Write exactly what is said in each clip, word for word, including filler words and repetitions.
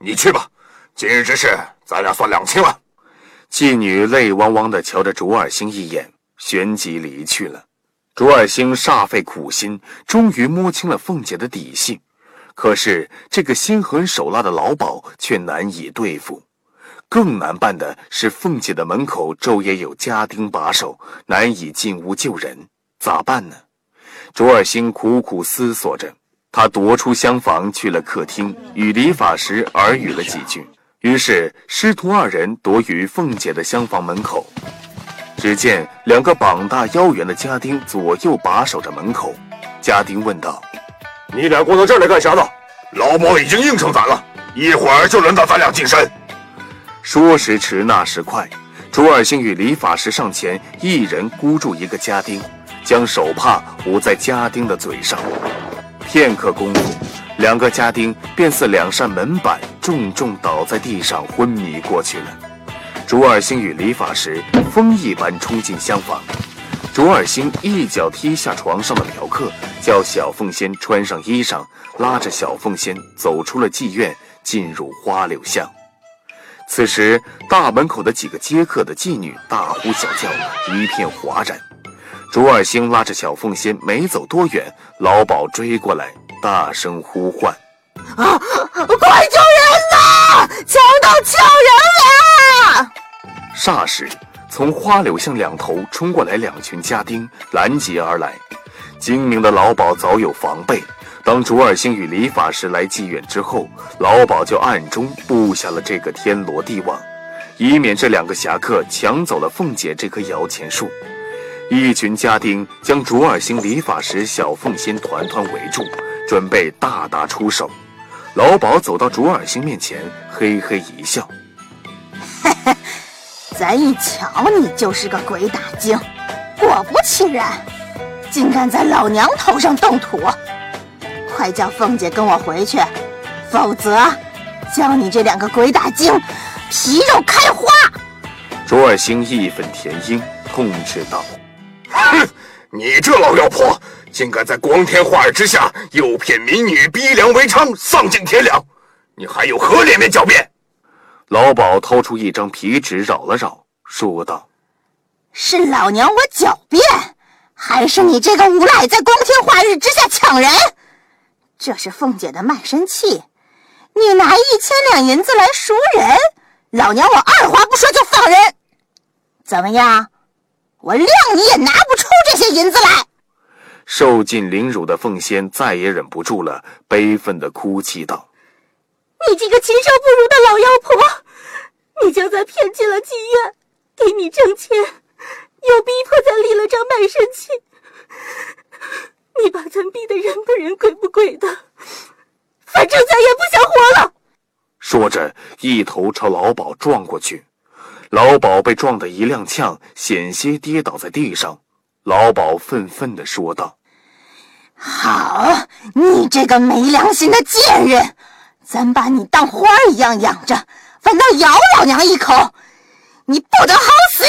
你去吧，今日之事咱俩算两清了。 妓女泪汪汪地瞧着卓尔星一眼，旋即离去了。卓尔星煞费苦心，终于摸清了凤姐的底细，可是这个心狠手辣的老鸨却难以对付。更难办的是，凤姐的门口昼夜有家丁把守，难以进屋救人，咋办呢？卓尔星苦苦思索着，他踱出厢房，去了客厅，与理发师耳语了几句。于是师徒二人躲于凤姐的厢房门口。只见两个膀大腰圆的家丁左右把守着门口。家丁问道： 你俩过到这儿来干啥呢？老鸨已经应承咱了，一会儿就轮到咱俩近身。 说时迟，那时快，卓尔星与理发师上前，一人箍住一个家丁，将手帕捂在家丁的嘴上。片刻功夫，两个家丁便似两扇门板，重重倒在地上，昏迷过去了。卓尔星与理发师风一般冲进厢房，卓尔星一脚踢下床上的嫖客，叫小凤仙穿上衣裳，拉着小凤仙走出了妓院，进入花柳巷。此时大门口的几个接客的妓女大呼小叫，一片哗然。卓尔星拉着小凤仙没走多远，老鸨追过来，大声呼唤： 啊！快救人呐！强盗抢人了！ 霎时从花柳巷两头冲过来两群家丁，拦截而来。精明的老鸨早有防备，当卓尔星与理发师来妓院之后，老鸨就暗中布下了这个天罗地网，以免这两个侠客抢走了凤姐这棵摇钱树。一群家丁将卓尔星、理发师、小凤仙团团围住，准备大打出手。老鸨走到卓尔星面前，嘿嘿一笑： 嘿嘿，咱一瞧你就是个鬼打精，果不其然，竟敢在老娘头上动土！快叫凤姐跟我回去，否则叫你这两个鬼打精皮肉开花！ 卓尔星义愤填膺，痛斥道： 哼，你这老妖婆，竟敢在光天化日之下诱骗民女，逼良为娼，丧尽天良，你还有何脸面狡辩？ 老鸨掏出一张皮纸绕了绕，说道： 是老娘我狡辩，还是你这个无赖在光天化日之下抢人？这是凤姐的卖身契，你拿一千两银子来赎人，老娘我二话不说就放人。怎么样？我谅你也拿不出这些银子来。 受尽凌辱的凤仙再也忍不住了，悲愤地哭泣道： 你这个禽兽不如的老妖婆，你将咱骗进了妓院，给你挣钱，又逼迫咱立了张卖身契，你把咱逼得人不人鬼不鬼的，反正咱也不想活了。 说着一头朝老鸨撞过去，老鸨被撞得一踉跄，险些跌倒在地上。老鸨愤愤地说道： 好，你这个没良心的贱人，咱把你当花一样养着，反倒咬老娘一口，你不得好死！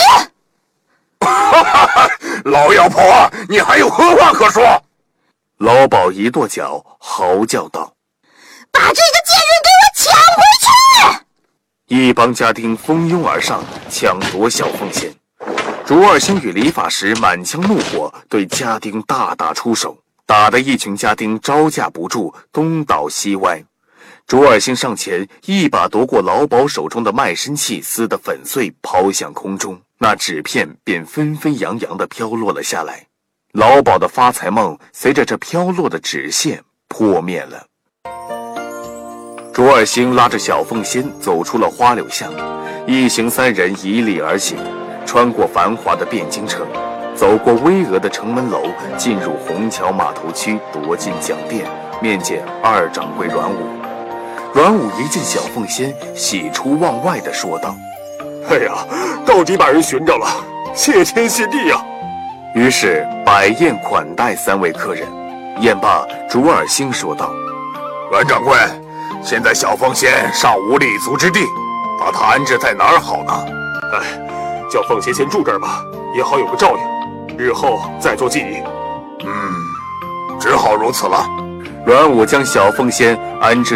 老妖婆，你还有何话可说？ 老鸨一跺脚，嚎叫道： 把这个贱人给我抢回去！ 一帮家丁蜂拥而上，抢夺小凤仙。卓尔星与理发师满腔怒火，对家丁大打出手，打得一群家丁招架不住，东倒西歪。卓尔星上前一把夺过老鸨手中的卖身契，撕得粉碎，抛向空中，那纸片便纷纷扬扬地飘落了下来。老鸨的发财梦随着这飘落的纸屑破灭了。卓尔星拉着小凤仙走出了花柳巷，一行三人一立而行，穿过繁华的汴京城，走过巍峨的城门楼，进入虹桥码头区，踱进讲店，面见二掌柜阮武。阮武一见小凤仙，喜出望外地说道： 哎呀，到底把人寻着了，谢天谢地呀！ 于是摆宴款待三位客人。宴罢，卓尔星说道： 阮掌柜，现在小凤仙尚无立足之地，把她安置在哪儿好呢？哎，叫凤仙先住这儿吧，也好有个照应，日后再做记忆。嗯，只好如此了。 阮武将小凤仙安置